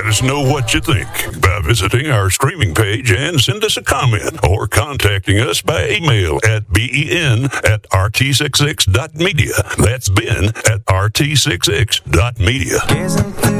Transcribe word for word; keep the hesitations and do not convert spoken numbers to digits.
Let us know what you think by visiting our streaming page and send us a comment or contacting us by email at ben at r t sixty-six dot media. That's Ben at r t sixty-six dot media.